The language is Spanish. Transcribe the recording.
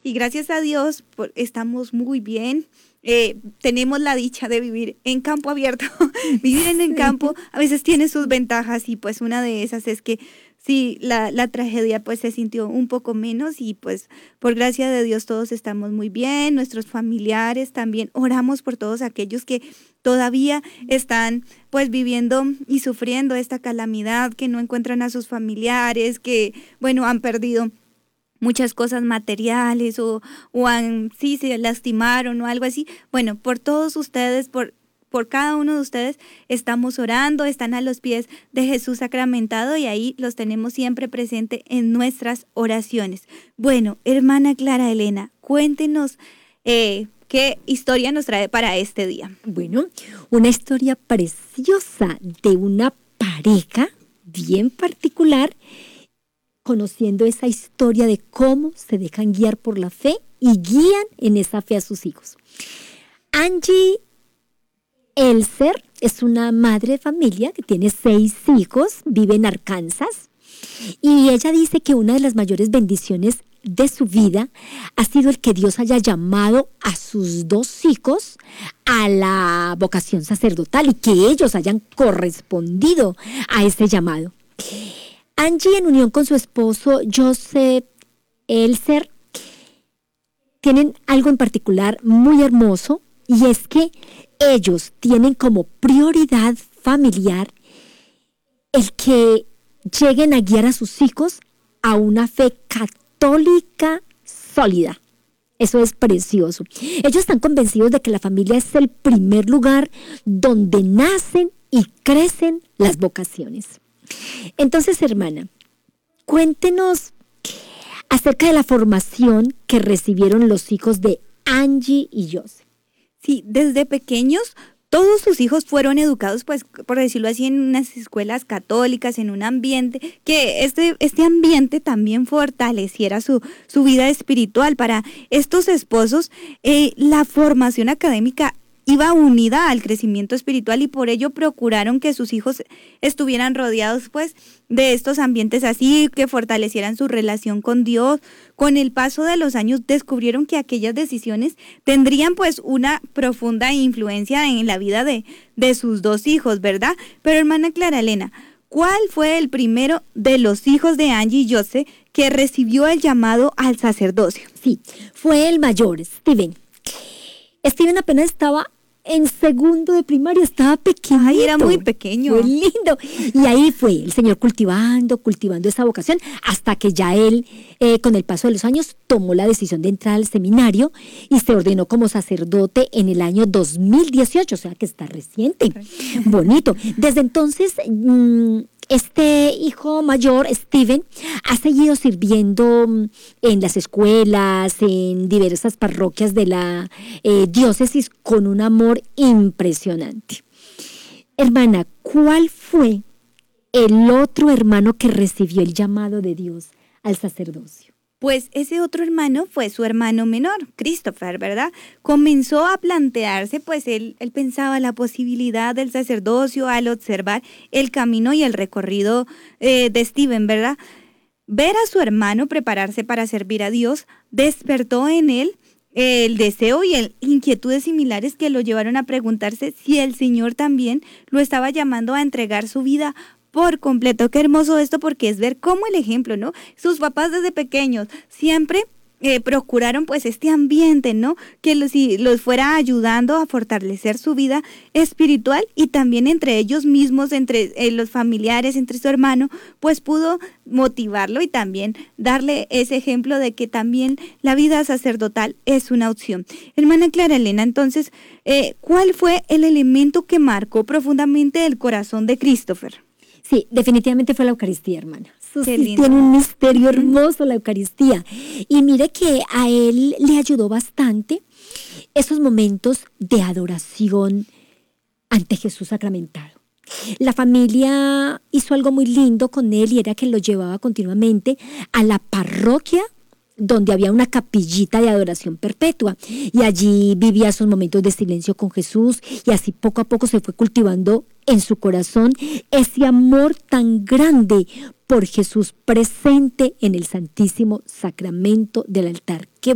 y gracias a Dios estamos muy bien. Tenemos la dicha de vivir en campo abierto. Vivir en el campo a veces tiene sus ventajas y pues una de esas es que sí, la tragedia pues se sintió un poco menos y pues por gracia de Dios todos estamos muy bien, nuestros familiares también. Oramos por todos aquellos que todavía están pues viviendo y sufriendo esta calamidad, que no encuentran a sus familiares, que bueno, han perdido muchas cosas materiales o sí se lastimaron o algo así. Bueno, por todos ustedes, por cada uno de ustedes estamos orando, están a los pies de Jesús sacramentado y ahí los tenemos siempre presente en nuestras oraciones. Bueno, hermana Clara Elena, cuéntenos qué historia nos trae para este día. Bueno, una historia preciosa de una pareja bien particular, conociendo esa historia de cómo se dejan guiar por la fe y guían en esa fe a sus hijos. Angie Elser es una madre de familia que tiene 6 hijos, vive en Arkansas, y ella dice que una de las mayores bendiciones de su vida ha sido el que Dios haya llamado a sus 2 hijos a la vocación sacerdotal y que ellos hayan correspondido a ese llamado. Angie, en unión con su esposo Joseph Elser, tienen algo en particular muy hermoso, y es que ellos tienen como prioridad familiar el que lleguen a guiar a sus hijos a una fe católica sólida. Eso es precioso. Ellos están convencidos de que la familia es el primer lugar donde nacen y crecen las vocaciones. Entonces, hermana, cuéntenos acerca de la formación que recibieron los hijos de Angie y Joseph. Sí, desde pequeños todos sus hijos fueron educados, pues, por decirlo así, en unas escuelas católicas, en un ambiente, que este ambiente también fortaleciera su vida espiritual. Para estos esposos, la formación académica iba unida al crecimiento espiritual y por ello procuraron que sus hijos estuvieran rodeados pues de estos ambientes así, que fortalecieran su relación con Dios. Con el paso de los años descubrieron que aquellas decisiones tendrían pues una profunda influencia en la vida de sus 2 hijos, ¿verdad? Pero hermana Clara Elena, ¿cuál fue el primero de los hijos de Angie y Joseph que recibió el llamado al sacerdocio? Sí, fue el mayor, Steven. Steven apenas estaba en segundo de primaria, estaba pequeñito. Ay, era muy pequeño. Muy lindo. Y ahí fue el Señor cultivando esa vocación, hasta que ya él, con el paso de los años, tomó la decisión de entrar al seminario y se ordenó como sacerdote en el año 2018, o sea que está reciente. Bonito. Desde entonces, este hijo mayor, Steven, ha seguido sirviendo en las escuelas, en diversas parroquias de la diócesis con un amor impresionante. Hermana, ¿cuál fue el otro hermano que recibió el llamado de Dios al sacerdocio? Pues ese otro hermano fue su hermano menor, Christopher, ¿verdad? Comenzó a plantearse, pues él pensaba la posibilidad del sacerdocio al observar el camino y el recorrido de Steven, ¿verdad? Ver a su hermano prepararse para servir a Dios despertó en él el deseo y inquietudes similares que lo llevaron a preguntarse si el Señor también lo estaba llamando a entregar su vida por completo. Qué hermoso esto, porque es ver cómo el ejemplo, ¿no? Sus papás desde pequeños siempre procuraron pues este ambiente, ¿no? Que los fuera ayudando a fortalecer su vida espiritual, y también entre ellos mismos, entre los familiares, entre su hermano, pues pudo motivarlo y también darle ese ejemplo de que también la vida sacerdotal es una opción. Hermana Clara Elena, entonces, ¿cuál fue el elemento que marcó profundamente el corazón de Christopher? Sí, definitivamente fue la Eucaristía, hermana. Qué lindo. Tiene un misterio hermoso la Eucaristía. Y mire que a él le ayudó bastante esos momentos de adoración ante Jesús sacramentado. La familia hizo algo muy lindo con él, y era que lo llevaba continuamente a la parroquia donde había una capillita de adoración perpetua, y allí vivía esos momentos de silencio con Jesús, y así poco a poco se fue cultivando en su corazón ese amor tan grande por Jesús presente en el Santísimo Sacramento del altar. ¡Qué